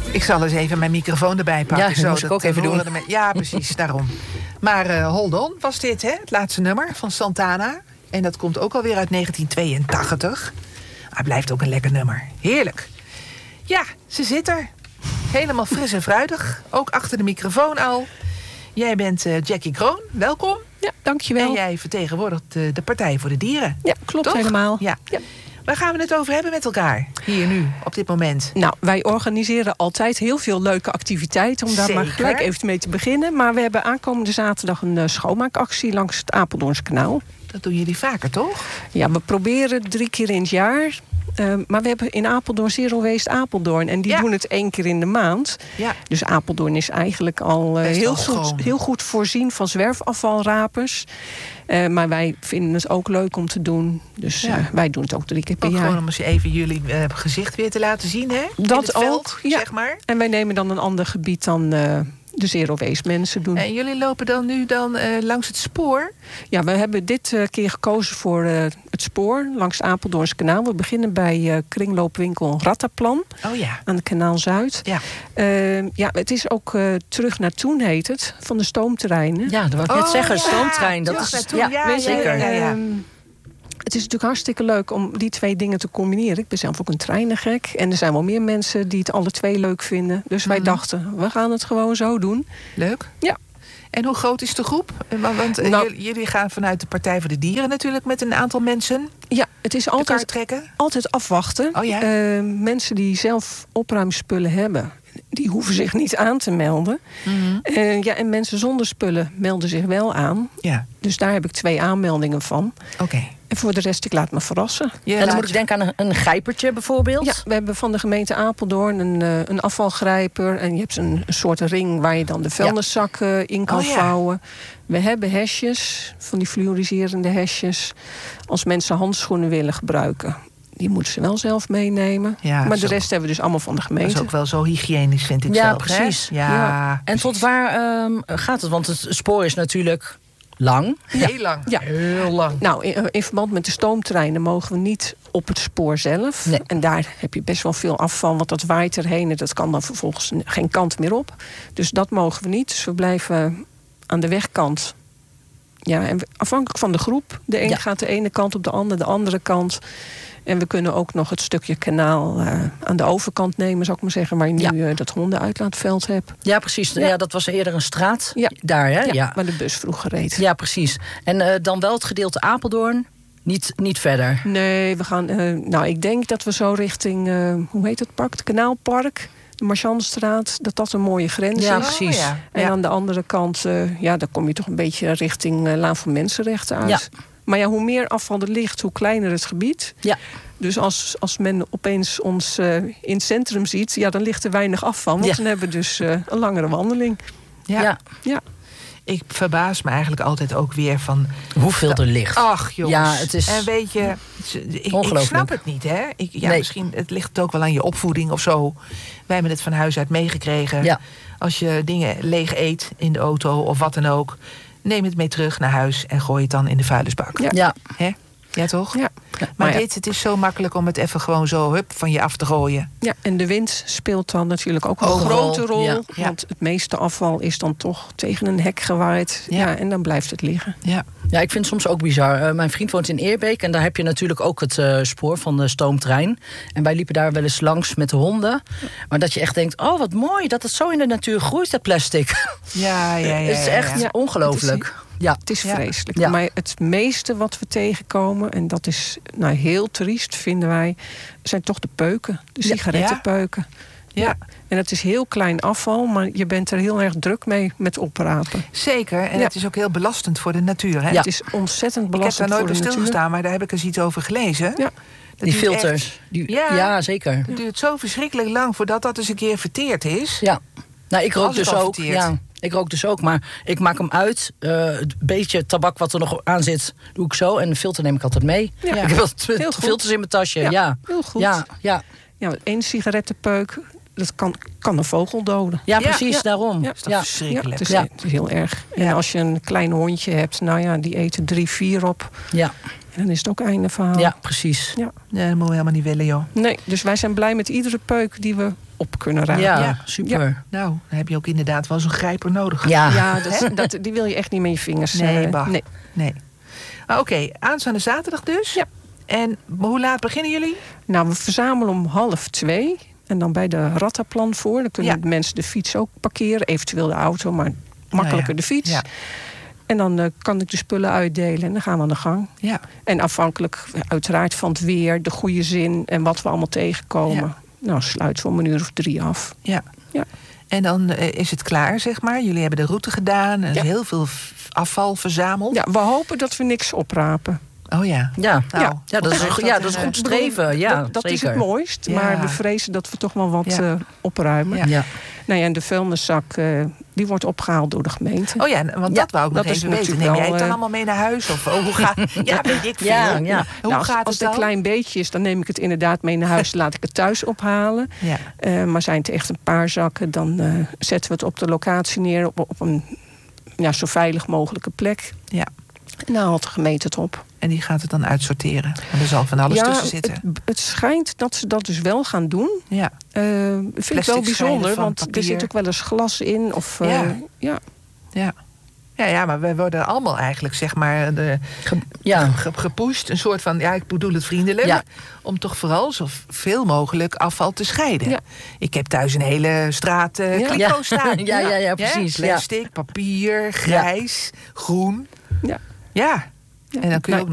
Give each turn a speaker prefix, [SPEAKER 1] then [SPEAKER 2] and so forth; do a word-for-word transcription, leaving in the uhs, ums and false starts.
[SPEAKER 1] Ik zal eens even mijn microfoon erbij pakken.
[SPEAKER 2] Ja, dat
[SPEAKER 1] zo,
[SPEAKER 2] moest ik ook even doen.
[SPEAKER 1] Me... Ja, precies, daarom. Maar uh, Hold On was dit, hè? Het laatste nummer van Santana. En dat komt ook alweer uit negentien tweeëntachtig. Maar het blijft ook een lekker nummer. Heerlijk. Ja, ze zit er. Helemaal fris en fruitig. Ook achter de microfoon al. Jij bent uh, Jackie Kroon. Welkom.
[SPEAKER 3] Ja, dankjewel.
[SPEAKER 1] En jij vertegenwoordigt uh, de Partij voor de Dieren.
[SPEAKER 3] Ja, klopt. Toch? Helemaal.
[SPEAKER 1] Ja. ja. Waar gaan we het over hebben met elkaar? Hier nu, op dit moment.
[SPEAKER 3] Nou, wij organiseren altijd heel veel leuke activiteiten. Om daar
[SPEAKER 1] Zeker.
[SPEAKER 3] maar gelijk even mee te beginnen. Maar we hebben aankomende zaterdag een uh, schoonmaakactie langs het Apeldoorns kanaal.
[SPEAKER 1] Dat doen jullie vaker, toch?
[SPEAKER 3] Ja, we proberen drie keer in het jaar. Uh, maar we hebben in Apeldoorn Zero Waste Apeldoorn. En die
[SPEAKER 1] ja.
[SPEAKER 3] doen het één keer in de maand.
[SPEAKER 1] Ja.
[SPEAKER 3] Dus Apeldoorn is eigenlijk al uh, heel, goed, heel goed voorzien van zwerfafvalrapers. Uh, maar wij vinden het ook leuk om te doen. Dus ja. uh, wij doen het ook drie keer per
[SPEAKER 1] ook
[SPEAKER 3] jaar.
[SPEAKER 1] Gewoon om eens even jullie uh, gezicht weer te laten zien, hè?
[SPEAKER 3] Dat
[SPEAKER 1] in het
[SPEAKER 3] ook,
[SPEAKER 1] veld,
[SPEAKER 3] ja.
[SPEAKER 1] zeg maar.
[SPEAKER 3] En wij nemen dan een ander gebied dan uh, de Zero Waste mensen doen.
[SPEAKER 1] En jullie lopen dan nu dan uh, langs het spoor?
[SPEAKER 3] Ja, we hebben dit uh, keer gekozen voor uh, het spoor langs het Apeldoorns kanaal. We beginnen bij uh, kringloopwinkel Rattaplan.
[SPEAKER 1] Oh ja.
[SPEAKER 3] Aan de Kanaal Zuid.
[SPEAKER 1] Ja.
[SPEAKER 3] Uh, ja, het is ook uh, terug naar toen heet het, van de stoomterreinen.
[SPEAKER 2] Ja, dat wil ik net
[SPEAKER 1] oh,
[SPEAKER 2] zeggen,
[SPEAKER 1] ja.
[SPEAKER 2] stoomtrein. Dat
[SPEAKER 1] Terug
[SPEAKER 2] is
[SPEAKER 1] toen,
[SPEAKER 2] ja,
[SPEAKER 1] ja, ja,
[SPEAKER 2] zeker.
[SPEAKER 1] Ja, ja, ja.
[SPEAKER 3] Uh, het is natuurlijk hartstikke leuk om die twee dingen te combineren. Ik ben zelf ook een treinengek. En er zijn wel meer mensen die het alle twee leuk vinden. Dus wij mm-hmm. dachten, we gaan het gewoon zo doen.
[SPEAKER 1] Leuk.
[SPEAKER 3] Ja.
[SPEAKER 1] En hoe groot is de groep? Want nou, jullie gaan vanuit de Partij voor de Dieren natuurlijk met een aantal mensen.
[SPEAKER 3] Ja, het is altijd,
[SPEAKER 1] trekken.
[SPEAKER 3] altijd afwachten.
[SPEAKER 1] Oh ja.
[SPEAKER 3] Uh, mensen die zelf opruimspullen hebben, die hoeven zich niet aan te melden. Mm-hmm. Uh, ja, en mensen zonder spullen melden zich wel aan.
[SPEAKER 1] Ja.
[SPEAKER 3] Dus daar heb ik twee aanmeldingen van.
[SPEAKER 1] Oké. Okay.
[SPEAKER 3] En voor de rest, ik laat me verrassen.
[SPEAKER 2] Je en dan laat... moet ik denken aan een, een grijpertje bijvoorbeeld?
[SPEAKER 3] Ja, we hebben van de gemeente Apeldoorn een, uh, een afvalgrijper. En je hebt een, een soort ring waar je dan de vuilniszak uh, in kan oh, ja. vouwen. We hebben hesjes, van die fluoriserende hesjes. Als mensen handschoenen willen gebruiken, die moeten ze wel zelf meenemen. Ja, maar de rest ook... hebben we dus allemaal van de gemeente.
[SPEAKER 1] Dat is ook wel zo hygiënisch, vind ik
[SPEAKER 2] ja,
[SPEAKER 1] zelf.
[SPEAKER 2] Precies.
[SPEAKER 1] Ja,
[SPEAKER 2] ja, en
[SPEAKER 1] precies.
[SPEAKER 2] tot waar um, gaat het? Want het spoor is natuurlijk lang.
[SPEAKER 1] Heel ja. lang.
[SPEAKER 3] Ja.
[SPEAKER 1] Heel lang.
[SPEAKER 3] Nou, in, in verband met de stoomtreinen mogen we niet op het spoor zelf.
[SPEAKER 2] Nee.
[SPEAKER 3] En daar heb je best wel veel afval, want dat waait erheen en dat kan dan vervolgens geen kant meer op. Dus dat mogen we niet. Dus we blijven aan de wegkant. Ja, en afhankelijk van de groep. De een ja. gaat de ene kant op, de ander de andere kant. En we kunnen ook nog het stukje kanaal uh, aan de overkant nemen, zou ik maar zeggen, waar je nu ja. uh, dat hondenuitlaatveld hebt.
[SPEAKER 2] Ja, precies. Ja. Ja, dat was eerder een straat
[SPEAKER 3] ja.
[SPEAKER 2] daar, hè?
[SPEAKER 3] Ja,
[SPEAKER 2] ja,
[SPEAKER 3] waar de bus vroeger reed.
[SPEAKER 2] Ja, precies. En uh, dan wel het gedeelte Apeldoorn, niet, niet verder?
[SPEAKER 3] Nee, we gaan. Uh, nou, ik denk dat we zo richting, uh, hoe heet het park? Het Kanaalpark. De Marchandstraat, dat dat een mooie grens
[SPEAKER 2] ja,
[SPEAKER 3] is.
[SPEAKER 2] Precies.
[SPEAKER 3] Oh, ja. En ja. aan de andere kant, uh, ja, dan kom je toch een beetje richting uh, Laan van Mensenrechten uit.
[SPEAKER 2] Ja.
[SPEAKER 3] Maar ja, hoe meer afval er ligt, hoe kleiner het gebied.
[SPEAKER 2] Ja.
[SPEAKER 3] Dus als, als men opeens ons uh, in het centrum ziet, ja, dan ligt er weinig afval. Want ja. dan hebben we dus uh, een langere wandeling.
[SPEAKER 1] Ja.
[SPEAKER 3] ja. ja.
[SPEAKER 1] Ik verbaas me eigenlijk altijd ook weer van
[SPEAKER 2] hoeveel er ligt.
[SPEAKER 1] Ach, jongens.
[SPEAKER 2] Ja, het is
[SPEAKER 1] en weet je, ik,
[SPEAKER 2] ongelooflijk.
[SPEAKER 1] ik snap het niet, hè? Ik, ja,
[SPEAKER 2] nee.
[SPEAKER 1] Misschien het ligt het ook wel aan je opvoeding of zo. Wij hebben het van huis uit meegekregen.
[SPEAKER 2] Ja.
[SPEAKER 1] Als je dingen leeg eet in de auto of wat dan ook, neem het mee terug naar huis en gooi het dan in de vuilnisbak.
[SPEAKER 2] Ja. ja.
[SPEAKER 1] Hè? Ja, toch?
[SPEAKER 3] Ja.
[SPEAKER 1] Maar,
[SPEAKER 3] maar ja.
[SPEAKER 1] dit, het is zo makkelijk om het even gewoon zo hup van je af te gooien.
[SPEAKER 3] Ja, en de wind speelt dan natuurlijk ook een
[SPEAKER 2] Overal.
[SPEAKER 3] grote rol.
[SPEAKER 2] Ja.
[SPEAKER 3] Want het meeste afval is dan toch tegen een hek gewaaid. Ja. ja, en dan blijft het liggen.
[SPEAKER 1] Ja.
[SPEAKER 2] Ja, ik vind het soms ook bizar. Uh, mijn vriend woont in Eerbeek en daar heb je natuurlijk ook het uh, spoor van de stoomtrein. En wij liepen daar wel eens langs met de honden. Maar dat je echt denkt, oh wat mooi dat het zo in de natuur groeit, dat plastic.
[SPEAKER 1] Ja, ja, ja. ja
[SPEAKER 2] het is echt
[SPEAKER 3] ja.
[SPEAKER 2] ongelooflijk.
[SPEAKER 3] Het is,
[SPEAKER 2] ja.
[SPEAKER 3] het is
[SPEAKER 2] ja.
[SPEAKER 3] vreselijk.
[SPEAKER 2] Ja.
[SPEAKER 3] Maar het meeste wat we tegenkomen, en dat is nou, heel triest, vinden wij, zijn toch de peuken. De sigarettenpeuken. Ja. Ja. En het is heel klein afval, maar je bent er heel erg druk mee met oprapen.
[SPEAKER 1] Zeker, en
[SPEAKER 3] ja.
[SPEAKER 1] het is ook heel belastend voor de natuur. Hè?
[SPEAKER 3] Ja. Het is ontzettend belastend voor de natuur.
[SPEAKER 1] Ik heb daar nooit bij stilgestaan, maar daar heb ik eens iets over gelezen.
[SPEAKER 3] Ja.
[SPEAKER 2] Die filters. Echt, die, ja, ja, zeker.
[SPEAKER 1] Het duurt zo verschrikkelijk lang voordat dat eens een keer verteerd is.
[SPEAKER 2] Ja, nou ik rook dus ook.
[SPEAKER 1] Verteerd.
[SPEAKER 2] Ja, ik rook dus ook, maar ik maak hem uit. Uh, het beetje tabak wat er nog aan zit, doe ik zo. En de filter neem ik altijd mee. Ja. Ik heb wel twintig filters in mijn tasje. Ja, ja.
[SPEAKER 3] Heel goed.
[SPEAKER 2] Ja, ja.
[SPEAKER 3] Ja, één sigarettenpeuk, dat kan, kan een vogel doden.
[SPEAKER 2] Ja, precies, ja. daarom.
[SPEAKER 1] Ja. Is dat ja. verschrikkelijk?
[SPEAKER 3] Ja, het, is,
[SPEAKER 2] ja.
[SPEAKER 3] het is heel erg. En ja. als je een klein hondje hebt, nou ja, die eten drie, vier op.
[SPEAKER 2] Ja.
[SPEAKER 3] En dan is het ook einde verhaal.
[SPEAKER 2] Ja, precies.
[SPEAKER 3] Ja.
[SPEAKER 1] Ja, dat moeten we helemaal niet willen, joh.
[SPEAKER 3] Nee, dus wij zijn blij met iedere peuk die we op kunnen ruimen.
[SPEAKER 2] Ja,
[SPEAKER 1] Ja.
[SPEAKER 2] super.
[SPEAKER 1] Nou, dan heb je ook inderdaad wel zo'n grijper nodig.
[SPEAKER 2] Ja.
[SPEAKER 3] Ja, dat, dat, die wil je echt niet met je vingers.
[SPEAKER 1] Nee,
[SPEAKER 3] eh,
[SPEAKER 1] bah.
[SPEAKER 3] nee.
[SPEAKER 1] Nee. Ah, Oké, aanstaande zaterdag dus.
[SPEAKER 3] Ja.
[SPEAKER 1] En hoe laat beginnen jullie?
[SPEAKER 3] Nou, we verzamelen om half twee. En dan bij de Rattaplan voor. Dan kunnen
[SPEAKER 1] Ja.
[SPEAKER 3] de mensen de fiets ook parkeren. Eventueel de auto, maar makkelijker
[SPEAKER 1] Nou ja.
[SPEAKER 3] de fiets.
[SPEAKER 1] Ja.
[SPEAKER 3] En dan uh, kan ik de spullen uitdelen en dan gaan we aan de gang.
[SPEAKER 1] Ja.
[SPEAKER 3] En afhankelijk uiteraard van het weer, de goede zin en wat we allemaal tegenkomen.
[SPEAKER 1] Ja.
[SPEAKER 3] Nou, sluiten we om een uur of drie af.
[SPEAKER 1] Ja.
[SPEAKER 3] Ja.
[SPEAKER 1] En dan eh, is het klaar, zeg maar. Jullie hebben de route gedaan. Er is
[SPEAKER 3] Ja.
[SPEAKER 1] heel veel f- afval verzameld.
[SPEAKER 3] Ja, we hopen dat we niks oprapen.
[SPEAKER 1] Oh ja.
[SPEAKER 2] Ja,
[SPEAKER 1] Nou,
[SPEAKER 3] Ja.
[SPEAKER 2] ja, dat is,
[SPEAKER 1] volgens mij
[SPEAKER 2] ja,
[SPEAKER 1] dat
[SPEAKER 2] dat is
[SPEAKER 1] een,
[SPEAKER 2] goed
[SPEAKER 1] eh,
[SPEAKER 2] streven. Ja,
[SPEAKER 3] dat dat
[SPEAKER 2] zeker.
[SPEAKER 3] is het mooist.
[SPEAKER 1] Ja.
[SPEAKER 3] Maar we vrezen dat we toch wel wat
[SPEAKER 1] Ja.
[SPEAKER 3] eh, opruimen.
[SPEAKER 1] Ja.
[SPEAKER 2] Ja.
[SPEAKER 3] Nou ja, en de vuilniszak eh, die wordt opgehaald door de gemeente.
[SPEAKER 1] Oh ja, want
[SPEAKER 3] Ja,
[SPEAKER 1] dat wou ik nog
[SPEAKER 3] dat is
[SPEAKER 1] even weten.
[SPEAKER 3] natuurlijk
[SPEAKER 1] Neem jij
[SPEAKER 3] wel,
[SPEAKER 1] het dan
[SPEAKER 3] eh,
[SPEAKER 1] allemaal mee naar huis? Of oh, hoe gaat ja, weet ik veel.
[SPEAKER 2] Ja, ja.
[SPEAKER 1] Hoe
[SPEAKER 3] Nou, als,
[SPEAKER 1] gaat
[SPEAKER 3] als
[SPEAKER 1] het
[SPEAKER 3] het een
[SPEAKER 1] dan?
[SPEAKER 3] klein beetje is, dan neem ik het inderdaad mee naar huis. Laat ik het thuis ophalen.
[SPEAKER 1] Ja.
[SPEAKER 3] Uh, maar zijn het echt een paar zakken, dan uh, zetten we het op de locatie neer. Op, op een ja, zo veilig mogelijke plek.
[SPEAKER 1] Ja.
[SPEAKER 3] En dan haalt de gemeente het op.
[SPEAKER 1] En die gaat het dan uitsorteren. En er zal van alles
[SPEAKER 3] ja,
[SPEAKER 1] tussen zitten.
[SPEAKER 3] Het, het schijnt dat ze dat dus wel gaan doen.
[SPEAKER 1] Ja.
[SPEAKER 3] Uh, vind ik
[SPEAKER 1] Plastic
[SPEAKER 3] wel bijzonder,
[SPEAKER 1] scheiden van
[SPEAKER 3] want
[SPEAKER 1] papier.
[SPEAKER 3] er zit ook wel eens glas in. Of, uh,
[SPEAKER 1] Ja.
[SPEAKER 3] ja.
[SPEAKER 1] Ja. Ja, ja, maar we worden allemaal eigenlijk, zeg maar, de,
[SPEAKER 2] Ja.
[SPEAKER 1] ge- gepusht. Een soort van, ja, ik bedoel het vriendelijk.
[SPEAKER 2] Ja.
[SPEAKER 1] Om toch vooral zoveel mogelijk afval te scheiden.
[SPEAKER 3] Ja.
[SPEAKER 1] Ik heb thuis een hele straat uh,
[SPEAKER 3] Ja.
[SPEAKER 1] kliko
[SPEAKER 2] Ja.
[SPEAKER 1] staan.
[SPEAKER 2] Ja, ja, ja, precies.
[SPEAKER 1] Plastic, papier, grijs, groen.
[SPEAKER 3] Ja.
[SPEAKER 1] Ja. En dan kun je
[SPEAKER 3] Nou,
[SPEAKER 1] ook